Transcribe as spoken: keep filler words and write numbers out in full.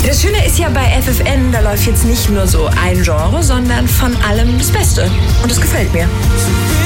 Das Schöne ist ja bei F F N, da läuft jetzt nicht nur so ein Genre, sondern von allem das Beste. Und das gefällt mir.